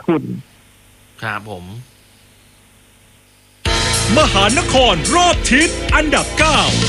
ทุนครับผมมหานครรอบทิศอันดับ9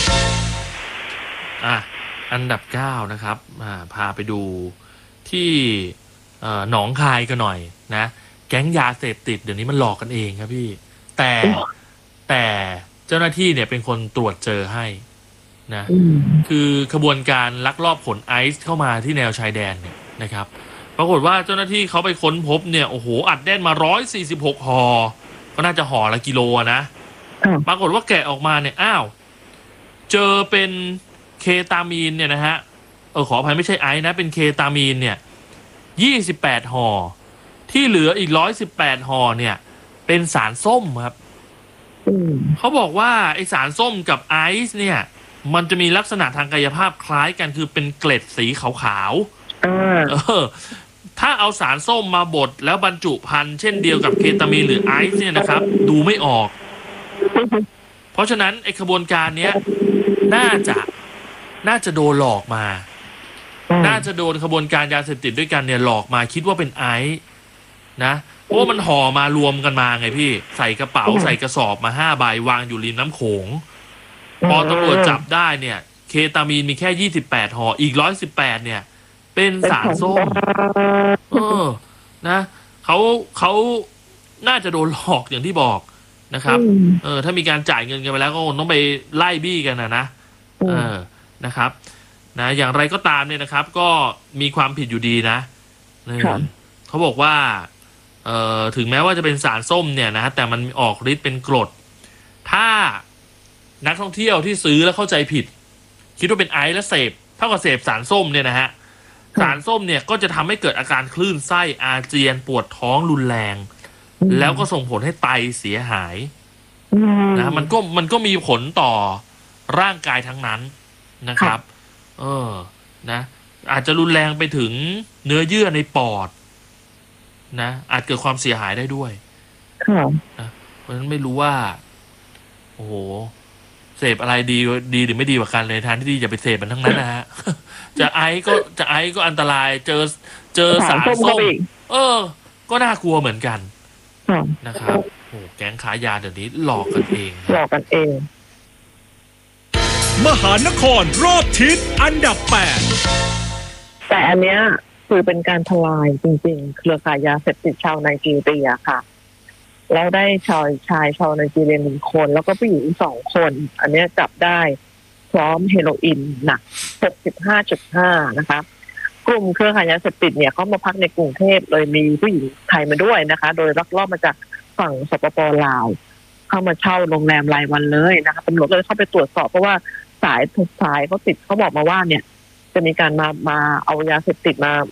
อันดับ9นะครับพาไปดูที่หนองคายกันหน่อยนะแก๊งยาเสพติดเดี๋ยวนี้มันหลอกกันเองครับพี่แต่เจ้าหน้าที่เนี่ยเป็นคนตรวจเจอให้นะคือขบวนการลักลอบขนไอซ์เข้ามาที่แนวชายแดนเนี่ยนะครับปรากฏว่าเจ้าหน้าที่เขาไปค้นพบเนี่ยโอ้โหอัดแน่นมา146ห่อก็น่าจะห่อละกิโลนะปรากฏว่าแกะออกมาเนี่ยเจอเป็นเคตามีนเนี่ยนะฮะขออภัยไม่ใช่ไอซ์นะเป็นเคตามีนเนี่ย28ห่อที่เหลืออีก118ห่อเนี่ยเป็นสารส้มครับเขาบอกว่าไอสารส้มกับไอซ์เนี่ยมันจะมีลักษณะทางกายภาพคล้ายกันคือเป็นเกล็ดสีขาวๆถ้าเอาสารส้มมาบดแล้วบรรจุภัณฑ์เช่นเดียวกับเคตามีนหรือไอซ์เนี่ยนะครับดูไม่ออกเพราะฉะนั้นไอขบวนการเนี้ยน่าจะโดนหลอกมาน่าจะโดนขบวนการยาเสพติดด้วยกันเนี่ยหลอกมาคิดว่าเป็นไอซ์นะเพราะว่ามันห่อมารวมกันมาไงพี่ใส่กระเป๋าใส่กระสอบมา5 ใบวางอยู่ริมน้ำโขงพอตำรวจจับได้เนี่ยเคตามีนมีแค่28ห่ออีก118เนี่ยเป็นสารส้มนะเขาน่าจะโดนหลอกอย่างที่บอกนะครับถ้ามีการจ่ายเงินกันไปแล้วก็คงต้องไปไล่บี้กันนะนะครับนะอย่างไรก็ตามเนี่ยนะครับก็มีความผิดอยู่ดีนะเขาบอกว่าถึงแม้ว่าจะเป็นสารส้มเนี่ยนะแต่มันออกฤทธิ์เป็นกรดถ้านักท่องเที่ยวที่ซื้อแล้วเข้าใจผิดคิดว่าเป็นไอซ์และเสพเท่ากับเสพสารส้มเนี่ยนะฮะสารส้มเนี่ยก็จะทำให้เกิดอาการคลื่นไส้อาเจียนปวดท้องรุนแรงแล้วก็ส่งผลให้ไตเสียหายนะมันก็มีผลต่อร่างกายทั้งนั้นนะครับนะอาจจะรุนแรงไปถึงเนื้อเยื่อในปอดนะอาจเกิดความเสียหายได้ด้วยนะเพราะฉะนั้นไม่รู้ว่าโอ้โหเสพอะไรดีหรือไม่ดีกว่ากันเลยทางที่ดีอย่าไปเสพมันทั้งนั้นนะฮะ จะไอซ์ก็อันตรายเจอสารส้มก็น่ากลัวเหมือนกันนะครับโอ้แก๊งขายยาเดี๋ยวนี้หลอกกันเองมหานครรอบทิศอันดับ8 แต่อันเนี้ยคือเป็นการทลายจริงๆเครือข่ายยาเสพติดชาวไนจีเรียค่ะแล้วได้ชายชาวไนจีเรีย1 คนแล้วก็ผู้หญิง2 คนอันเนี้ยจับได้พร้อมเฮโรอีนหนัก 65.5 นะคะกลุ่มเครือข่ายยาเสพติดเนี่ยเขามาพักในกรุงเทพโดยมีผู้หญิงไทยมาด้วยนะคะโดยลักลอบมาจากฝั่งสปป.ลาวเข้ามาเช่าโรงแรมรายวันเลยนะคะตำรวจก็เลยเข้าไปตรวจสอบเพราะว่าสายเขาติดเขาบอกมาว่าเนี่ยจะมีการมาเอายาเสพติด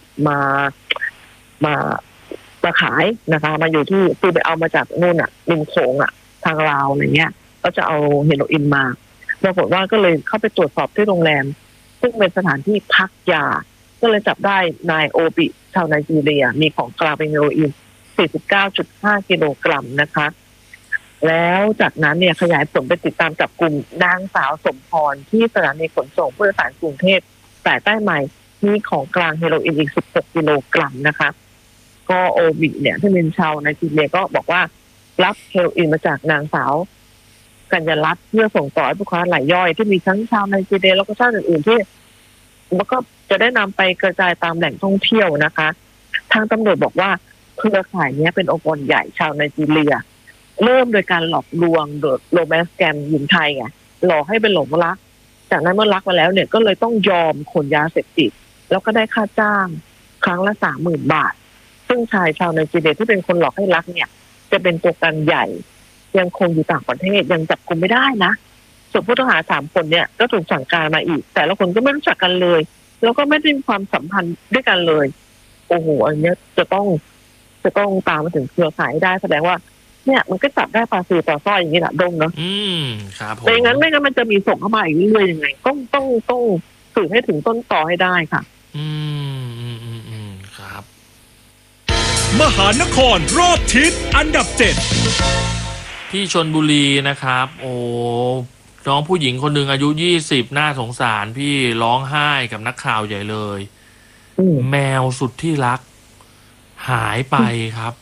มาขายนะคะมาอยู่ที่คือไปเอามาจากนู่นริมโขงทางลาวอะไรเงี้ยก็จะเอาเฮโรอีนมาปรากฏว่าก็เลยเข้าไปตรวจสอบที่โรงแรมซึ่งเป็นสถานที่พักยาก็เลยจับได้นายโอบิชาวไนจีเรียมีของกลางเป็นเฮโรอีน 49.5 กิโลกรัมนะคะแล้วจากนั้นเนี่ยขยายผลไปติดตามจับกลุ่มนางสาวสมพรที่สถานีขนส่งผู้โดยสารกรุงเทพสายใต้ใหม่มีของกลางเฮโรอีนอีก16 กิโลกรัมนะคะก็โอบิเนี่ยที่เป็นชาวไนจีเรียก็บอกว่ารับเฮโรอีนมาจากนางสาวกัญญาลัตน์เพื่อส่งต่อให้ผู้ค้ารายย่อยที่มีทั้งชาวไนจีเรียแล้วก็ชาติอื่นๆที่แล้วก็จะได้นำไปกระจายตามแหล่งท่องเที่ยวนะคะทางตำรวจบอกว่าเครือข่ายนี้เป็นองค์กรใหญ่ชาวไนจีเรียเริ่มโดยการหลอกลวงโดยโรแมนต์แกมหญิงไทยหลอกให้เป็นหลงรักจากนั้นเมื่อรักมาแล้วเนี่ยก็เลยต้องยอมขนยาเสพติดแล้วก็ได้ค่าจ้างครั้งละ 30,000 บาทซึ่งชายชาวไนจีเรียที่เป็นคนหลอกให้รักเนี่ยจะเป็นตัวการใหญ่ยังคงอยู่ต่างประเทศยังจับกุมไม่ได้นะส่วนผู้ต้องหา3 คนเนี่ยก็ถูกสั่งการมาอีกแต่ละคนก็ไม่รู้จักกันเลยแล้วก็ไม่ได้มีความสัมพันธ์ด้วยกันเลยโอ้โหอันนี้จะต้องตามมาถึงเครือข่ายได้แสดงว่าเนี่ยมันก็จับได้ปลาซิวปลาสร้อยอย่างนี้แหละดงเนาะครับผมไม่งั้นมันจะมีส่งเข้ามาอีกเรื่อยๆยังไงต้องสืบให้ถึงต้นตอให้ได้ค่ะครับมหานครรอบทิศอันดับ7 ที่ชลบุรีนะครับโอ้น้องผู้หญิงคนหนึ่งอายุ20น่าสงสารพี่ร้องไห้กับนักข่าวใหญ่เลยแมวสุดที่รักหายไปครับ